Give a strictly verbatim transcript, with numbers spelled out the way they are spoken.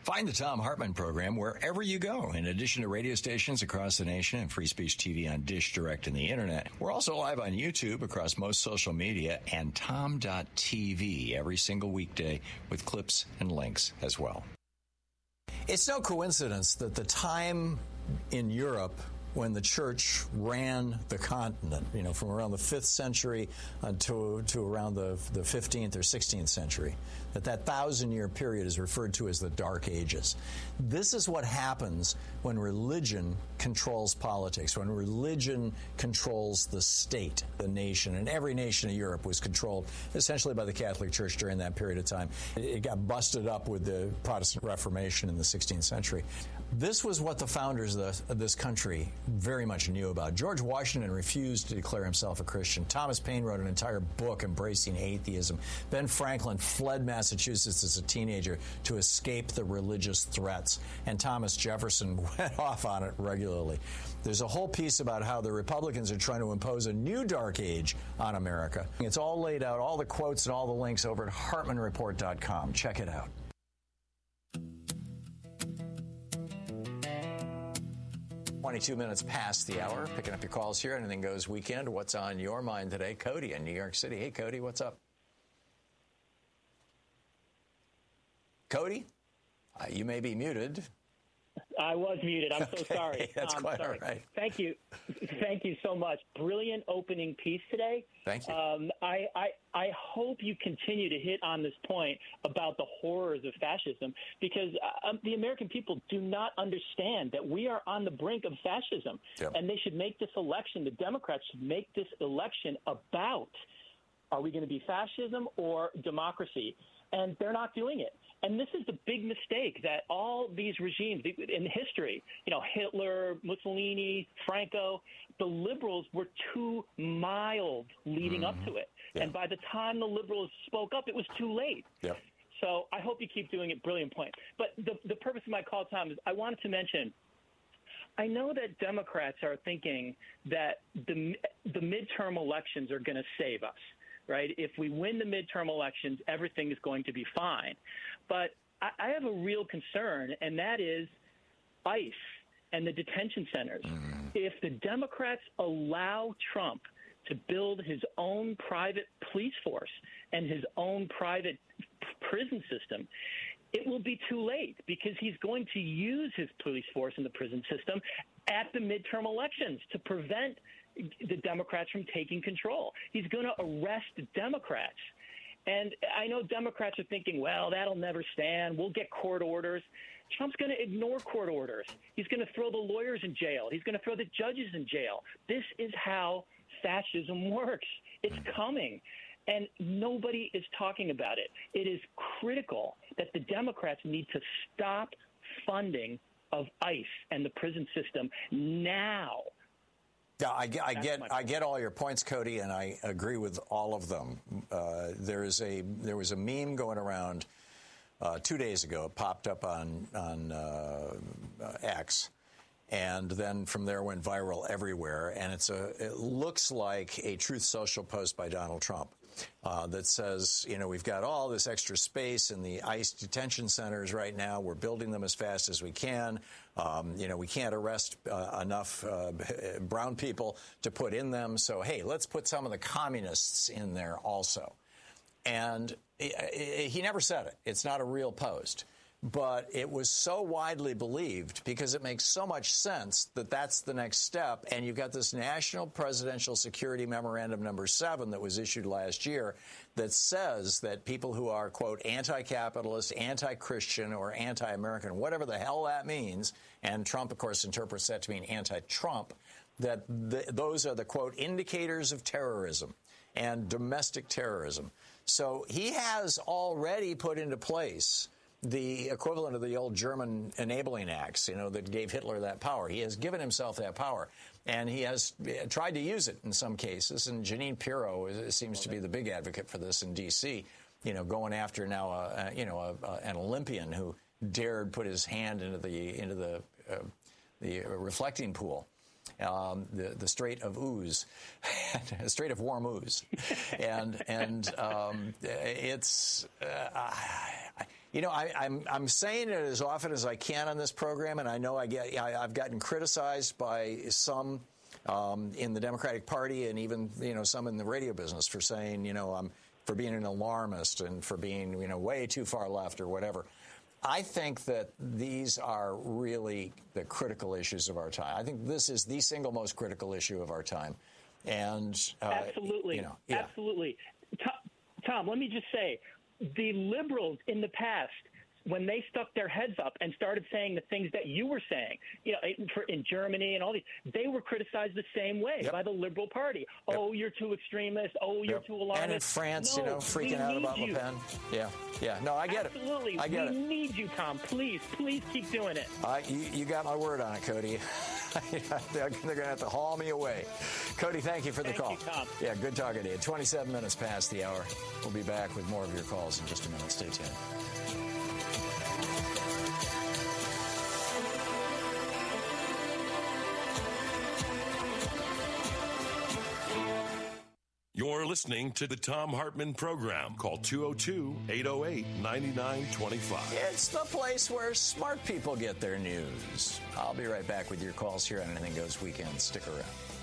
Find the Thom Hartmann program wherever you go. In addition to radio stations across the nation and Free Speech T V on Dish Direct and the Internet, we're also live on YouTube across most social media and tom dot t v every single weekday with clips and links as well. It's no coincidence that the time in Europe when the church ran the continent, you know, from around the fifth century uh, to, to around the, the fifteenth or sixteenth century, that that thousand-year period is referred to as the Dark Ages. This is what happens when religion controls politics, when religion controls the state, the nation. And every nation of Europe was controlled essentially by the Catholic Church during that period of time. It got busted up with the Protestant Reformation in the sixteenth century. This was what the founders of, the, of this country very much knew about. George Washington refused to declare himself a Christian. Thomas Paine wrote an entire book embracing atheism. Ben Franklin fled Massachusetts as a teenager to escape the religious threats. And Thomas Jefferson went off on it regularly. There's a whole piece about how the Republicans are trying to impose a new dark age on America. It's all laid out, all the quotes and all the links over at hartmann report dot com. Check it out. twenty-two minutes past the hour. Picking up your calls here. Anything Goes Weekend. What's on your mind today? Cody in New York City. Hey, Cody, what's up? Cody, uh, you may be muted. I was muted. I'm okay, so sorry. That's um, quite sorry. all right. Thank you. Thank you so much. Brilliant opening piece today. Thank you. Um, I, I, I hope you continue to hit on this point about the horrors of fascism, because uh, the American people do not understand that we are on the brink of fascism. Yep. And they should make this election, the Democrats should make this election about, are we going to be fascism or democracy? And they're not doing it. And this is the big mistake that all these regimes in history, you know, Hitler, Mussolini, Franco, the liberals were too mild leading mm-hmm. up to it. Yeah. And by the time the liberals spoke up, it was too late. Yep. So I hope you keep doing it. Brilliant point. But the, the purpose of my call, Tom, is I wanted to mention, I know that Democrats are thinking that the the midterm elections are going to save us. Right? If we win the midterm elections, everything is going to be fine. But I, I have a real concern, and that is ICE and the detention centers. Mm. If the Democrats allow Trump to build his own private police force and his own private prison system, it will be too late, because he's going to use his police force and the prison system at the midterm elections to prevent the Democrats from taking control. He's going to arrest Democrats. And I know Democrats are thinking, well, that'll never stand. We'll get court orders. Trump's going to ignore court orders. He's going to throw the lawyers in jail. He's going to throw the judges in jail. This is how fascism works. It's coming. And nobody is talking about it. It is critical that the Democrats need to stop funding of ICE and the prison system now. Yeah, I, I get I get all your points, Cody, and I agree with all of them. Uh, there is a there was a meme going around uh, two days ago. It popped up on on uh, uh, X, and then from there went viral everywhere. And it's a it looks like a Truth Social post by Donald Trump uh, that says, you know, we've got all this extra space in the ICE detention centers right now. We're building them as fast as we can. Um, you know, we can't arrest uh, enough uh, brown people to put in them. So, hey, let's put some of the communists in there also. And he, he never said it. It's not a real post. But it was so widely believed because it makes so much sense that that's the next step. And you've got this National Presidential Security Memorandum number seven that was issued last year that says that people who are, quote, anti-capitalist, anti-Christian, or anti-American, whatever the hell that means, and Trump, of course, interprets that to mean anti-Trump, that the, those are the, quote, indicators of terrorism and domestic terrorism. So he has already put into place the equivalent of the old German enabling acts, you know, that gave Hitler that power. He has given himself that power, and he has tried to use it in some cases. And Jeanine Pirro seems to be the big advocate for this in D C, you know, going after now, a, a, you know, a, a, an Olympian who dared put his hand into the into the uh, the reflecting pool. Um, the the Strait of Ooze, Strait of Warm Ooze, and and um, it's uh, You know, I, I'm I'm saying it as often as I can on this program, and I know I get I, I've gotten criticized by some um, in the Democratic Party and even you know some in the radio business for saying you know I'm for being an alarmist and for being you know way too far left or whatever. I think that these are really the critical issues of our time. I think this is the single most critical issue of our time, and uh, absolutely, you know, yeah. absolutely. Tom, Tom, let me just say. The liberals in the past, when they stuck their heads up and started saying the things that you were saying, you know, in, for, in Germany and all these, they were criticized the same way yep. by the Liberal Party. Yep. Oh, you're too extremist. Oh, you're yep. too alarmist. And in France, no, you know, freaking out about you. Le Pen. Yeah, yeah. No, I get Absolutely. it. I get we it. We need you, Tom. Please, please keep doing it. Uh, you, you got my word on it, Cody. They're going to have to haul me away. Cody, thank you for the thank call. You, Tom. Yeah, good talking to you. twenty-seven minutes past the hour. We'll be back with more of your calls in just a minute. Stay tuned. You're listening to the Thom Hartmann Program. Call two oh two, eight oh eight, nine nine two five. It's the place where smart people get their news. I'll be right back with your calls here on Anything Goes Weekend. Stick around.